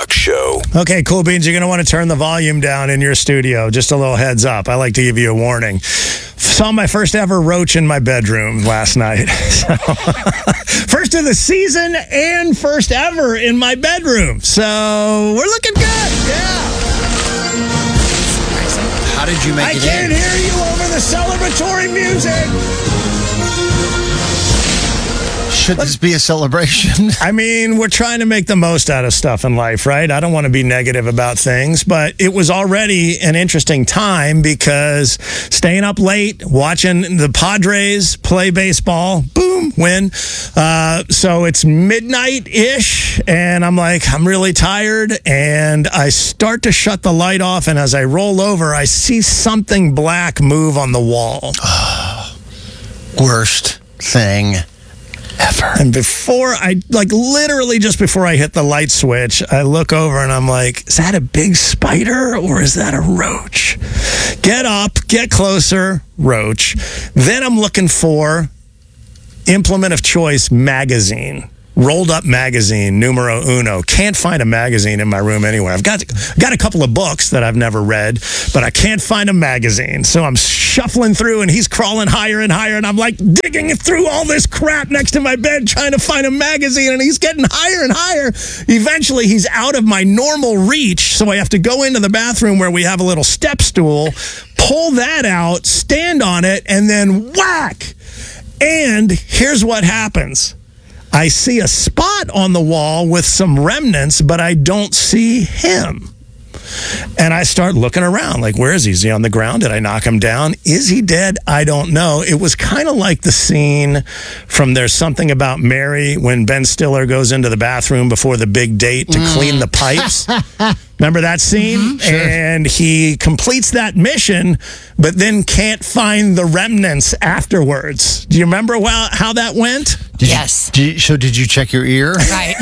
Wilcox Show. Okay, Cool Beans, you're going to want to turn the volume down in your studio. Just a little heads up. I like to give you a warning. Saw my first ever roach in my bedroom last night. So, first of the season and first ever in my bedroom. So we're looking good. Yeah. How did you make it in? I can't hear you over the celebratory music. Should this be a celebration? I mean, we're trying to make the most out of stuff in life, right? I don't want to be negative about things, but it was already an interesting time because staying up late, watching the Padres play baseball, boom, win. So it's midnight-ish, and I'm like, I'm really tired, and I start to shut the light off, and as I roll over, I see something black move on the wall. Worst thing ever. And before literally just before I hit the light switch, I look over and I'm like, is that a big spider or is that a roach? Get up, get closer, roach. Then I'm looking for implement of choice magazine. Rolled up magazine, numero uno. Can't find a magazine in my room anywhere. I've got a couple of books that I've never read, but I can't find a magazine. So I'm shuffling through, and he's crawling higher and higher, and I'm like digging through all this crap next to my bed trying to find a magazine, and he's getting higher and higher. Eventually, he's out of my normal reach, so I have to go into the bathroom where we have a little step stool, pull that out, stand on it, and then whack! And here's what happens. I see a spot on the wall with some remnants, but I don't see him. And I start looking around, like, where is he? Is he on the ground? Did I knock him down? Is he dead? I don't know. It was kind of like the scene from There's Something About Mary when Ben Stiller goes into the bathroom before the big date to clean the pipes. Remember that scene? Mm-hmm, sure. And he completes that mission, but then can't find the remnants afterwards. Do you remember how that went? Yes. Did you check your ear? Right.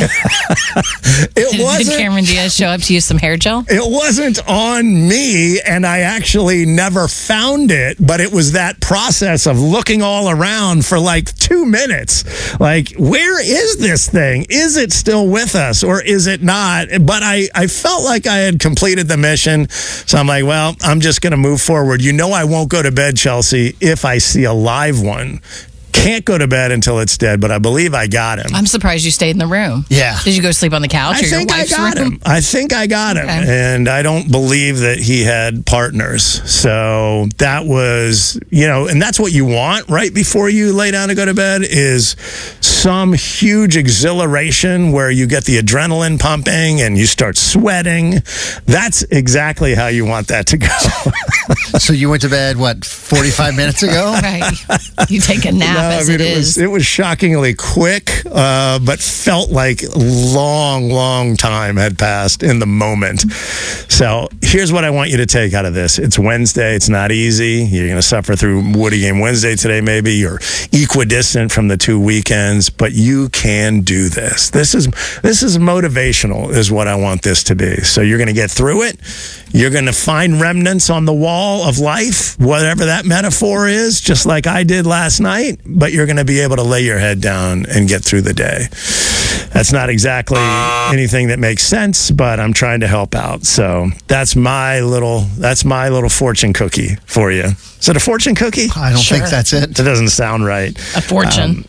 Did Cameron Diaz show up to use some hair gel? It wasn't on me, and I actually never found it, but it was that process of looking all around for like 2 minutes. Like, where is this thing? Is it still with us, or is it not? But I felt like I had completed the mission, so I'm like, well, I'm just going to move forward. You know I won't go to bed, Chelsea, if I see a live one. Can't go to bed until it's dead, but I believe I got him. I'm surprised you stayed in the room. Yeah. Did you go sleep on the couch I or your think I wife's got room? him. I think I got him. Okay. And I don't believe that he had partners. So that was, and that's what you want right before you lay down to go to bed is some huge exhilaration where you get the adrenaline pumping and you start sweating. That's exactly how you want that to go. So you went to bed, 45 minutes ago? Right. You take a nap it is. It was shockingly quick, but felt like long time had passed in the moment. So here's what I want you to take out of this. It's Wednesday. It's not easy. You're going to suffer through Woody Game Wednesday today, maybe. You're equidistant from the 2 weekends, but you can do this. This is motivational is what I want this to be. So you're going to get through it. You're going to find remnants on the wall of life, whatever that metaphor is, just like I did last night, but you're going to be able to lay your head down and get through the day. That's not exactly anything that makes sense, but I'm trying to help out. So that's my little fortune cookie for you. Is it a fortune cookie? I don't think that's it. It doesn't sound right. A fortune.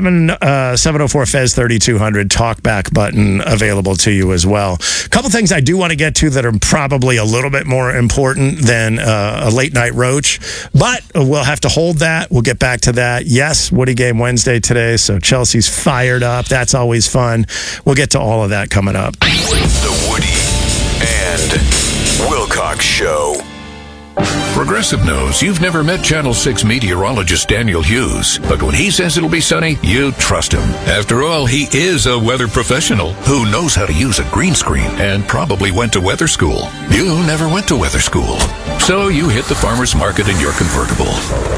704 Fez 3200 talkback button available to you as well. A couple things I do want to get to that are probably a little bit more important than a late night roach, but we'll have to hold that. We'll get back to that. Yes, Woody Game Wednesday today, so Chelsea's fired up. That's always fun. We'll get to all of that coming up. The Woody and Wilcox Show. Progressive knows you've never met Channel 6 meteorologist Daniel Hughes, but when he says it'll be sunny, you trust him. After all, he is a weather professional who knows how to use a green screen and probably went to weather school. You never went to weather school, so you hit the farmer's market in your convertible.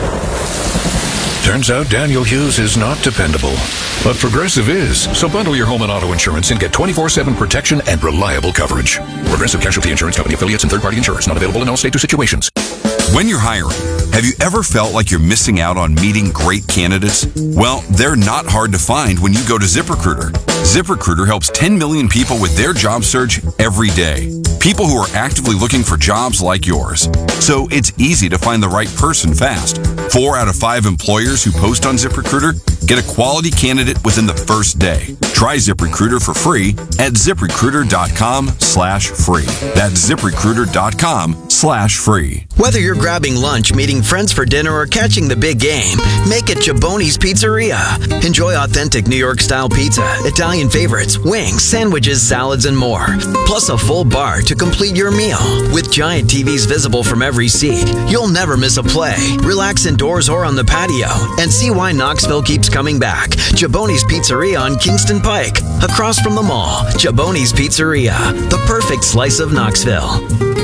Turns out Daniel Hughes is not dependable, but Progressive is. So bundle your home and auto insurance and get 24/7 protection and reliable coverage. Progressive Casualty Insurance Company affiliates and third-party insurers not available in all states or situations. When you're hiring, Have you ever felt like you're missing out on meeting great candidates? Well, they're not hard to find when you go to ZipRecruiter. ZipRecruiter helps 10 million people with their job search every day. People who are actively looking for jobs like yours. So it's easy to find the right person fast. 4 out of 5 employers who post on ZipRecruiter get a quality candidate within the first day. Try ZipRecruiter for free at ZipRecruiter.com/free. That's ZipRecruiter.com/free. Whether you're grabbing lunch, meeting friends for dinner, or catching the big game, make it Giaboni's Pizzeria. Enjoy authentic New York-style pizza, Italian favorites, wings, sandwiches, salads, and more. Plus a full bar to complete your meal. With giant TVs visible from every seat, you'll never miss a play. Relax indoors or on the patio and see why Knoxville keeps coming back. Giaboni's Pizzeria on Kingston Pike, across from the mall. Giaboni's Pizzeria, the perfect slice of Knoxville.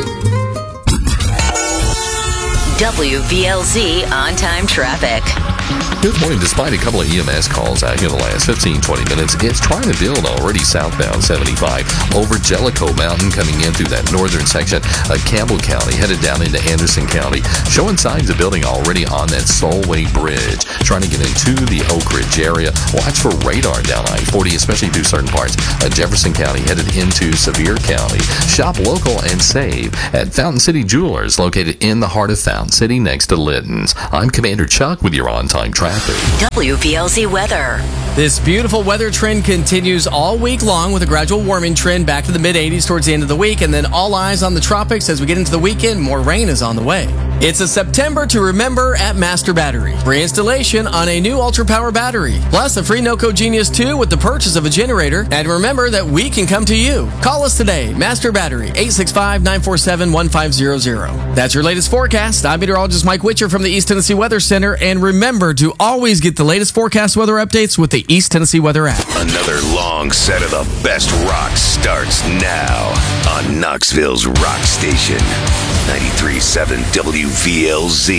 WVLZ on-time traffic. Good morning. Despite a couple of EMS calls out here in the last 15-20 minutes, it's trying to build already southbound 75 over Jellicoe Mountain coming in through that northern section of Campbell County, headed down into Anderson County, showing signs of building already on that Solway Bridge. Trying to get into the Oak Ridge area. Watch for radar down I-40, especially through certain parts of Jefferson County, headed into Sevier County. Shop local and save at Fountain City Jewelers, located in the heart of Fountain City next to Litton's. I'm Commander Chuck with your on-time traffic. WVLZ weather. This beautiful weather trend continues all week long with a gradual warming trend back to the mid-80s towards the end of the week, and then all eyes on the tropics as we get into the weekend. More rain is on the way. It's a September to remember at Master Battery. Free installation on a new Ultra Power battery, plus a free NOCO Genius 2 with the purchase of a generator. And remember that we can come to you. Call us today, Master Battery, 865-947-1500. That's your latest forecast. I'm meteorologist Mike Witcher from the East Tennessee Weather Center, and remember to always get the latest forecast weather updates with the East Tennessee Weather app. Another long set of the best rock starts now on Knoxville's Rock Station, 93.7 WVLZ.